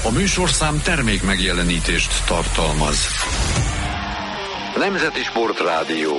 A műsorszám termék megjelenítést tartalmaz. Nemzeti Sportrádió.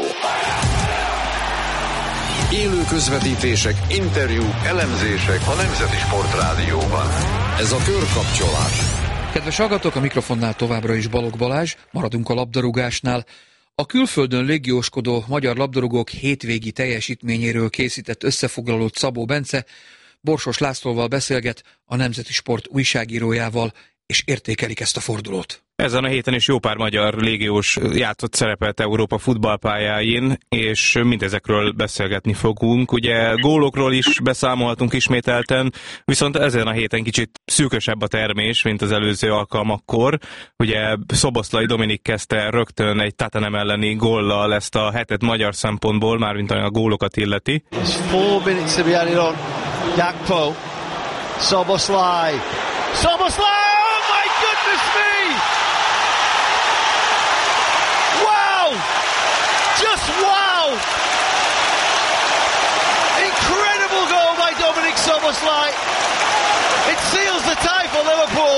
Élő közvetítések, interjúk, elemzések a Nemzeti Sportrádióban. Ez a Körkapcsolás. Kedves hallgatók, a mikrofonnál továbbra is Balogh Balázs, maradunk a labdarúgásnál. A külföldön légióskodó magyar labdarúgók hétvégi teljesítményéről készített összefoglalót Szabó Bence Borsos Lászlóval beszélget, a Nemzeti Sport újságírójával, és értékelik ezt a fordulót. Ezen a héten is jó pár magyar légiós játszott szerepelt Európa futballpályáin, és mindezekről beszélgetni fogunk. Ugye gólokról is beszámolhatunk ismételten, viszont ezen a héten kicsit szűkösebb a termés, mint az előző alkalmakkor. Ugye Szoboszlai Dominik kezdte rögtön egy Tottenham elleni góllal ezt a hetet magyar szempontból, mármint a gólokat illeti. 4 minutes to be added on. Gakpo, Szoboszlai, Szoboszlai! Oh my goodness me! Wow! Just wow! Incredible goal by Dominik Szoboszlai. It seals the tie for Liverpool.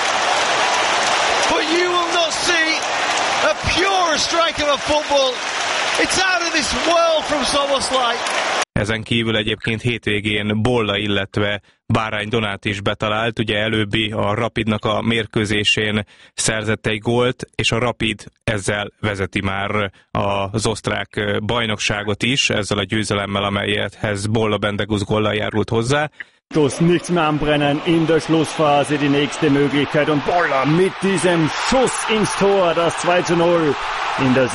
But you will not see a purer striker of football. It's out of this world from Szoboszlai. Ezen kívül egyébként hétvégén Bolla, illetve Bárány Donát is betalált, ugye előbbi a Rapidnak a mérkőzésén szerzett egy gólt, és a Rapid ezzel vezeti már az osztrák bajnokságot is, ezzel a győzelemmel, amelyethez Bolla Bendegus góllal járult hozzá. Nichts mehr anbrennen in der Schlussphase, die nächste Möglichkeit und Bolla mit diesem Schuss ins Tor, das 2:0 in der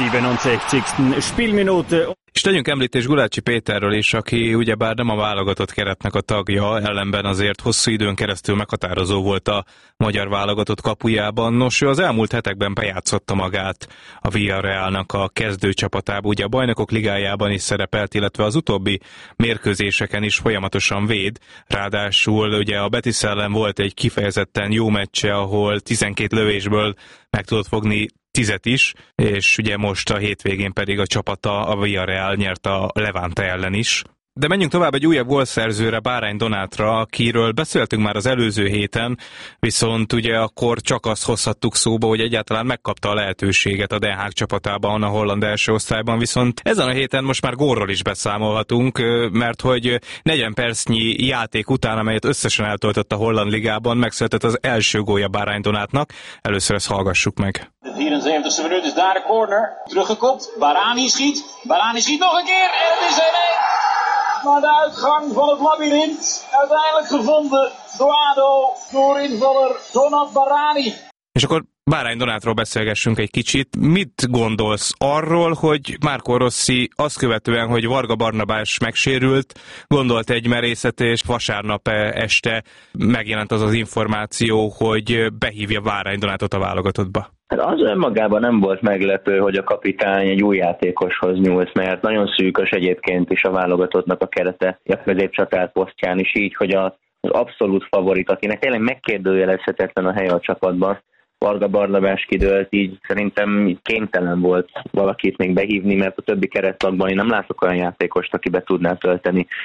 67. Spielminute. És tegyünk említést Gulácsi Péterről is, aki ugyebár nem a válogatott keretnek a tagja, ellenben azért hosszú időn keresztül meghatározó volt a magyar válogatott kapujában. Nos, ő az elmúlt hetekben bejátszotta magát a Villarrealnak a kezdőcsapatában, ugye a Bajnokok Ligájában is szerepelt, illetve az utóbbi mérkőzéseken is folyamatosan véd. Ráadásul ugye a Betis ellen volt egy kifejezetten jó meccse, ahol 12 lövésből meg tudott fogni 10 is, és ugye most a hétvégén pedig a csapata, a Villarreal nyert a Levante ellen is. De menjünk tovább egy újabb gólszerzőre, Bárány Donátra, akiről beszéltünk már az előző héten, viszont ugye akkor csak azt hozhattuk szóba, hogy egyáltalán megkapta a lehetőséget a Den Haag csapatában, a holland első osztályban, viszont ezen a héten most már gólról is beszámolhatunk, mert hogy 40 percnyi játék után, amelyet összesen eltöltött a holland ligában, megszületett az első gólja Bárány Donátnak. Először ezt hallgassuk meg. De 74e minuut is daar de corner. Teruggekopt. Barani schiet nog een keer. En het is 1-1. Maar de uitgang van het labyrint uiteindelijk gevonden door ADO, door invaller Donat Barani. És akkor Bárány Donátról beszélgessünk egy kicsit. Mit gondolsz arról, hogy Marco Rossi azt követően, hogy Varga Barnabás megsérült, gondolt egy merészetet, és vasárnap este megjelent az az információ, hogy behívja Bárány Donátot a válogatottba? Hát az önmagában nem volt meglepő, hogy a kapitány egy új játékoshoz nyúlt, mert nagyon szűkös egyébként is a válogatottnak a kerete a középcsatár posztján is, így, hogy az abszolút favorit, akinek tényleg megkérdőjelezhetetlen a helye a csapatban, Varga Barnabás kidőlt, így szerintem kénytelen volt valakit még behívni, mert a többi kerettagban én nem látok olyan játékost, aki be tudná tölteni